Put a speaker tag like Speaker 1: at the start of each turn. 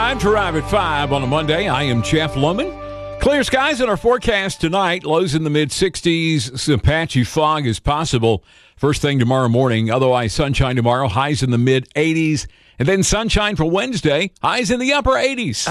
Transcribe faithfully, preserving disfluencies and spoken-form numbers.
Speaker 1: Time to arrive at five on a Monday. I am Jeff Lohman. Clear skies in our forecast tonight. Lows in the mid sixties. Some patchy fog is possible first thing tomorrow morning. Otherwise, sunshine tomorrow. Highs in the mid eighties. And then sunshine for Wednesday. Highs in the upper eighties.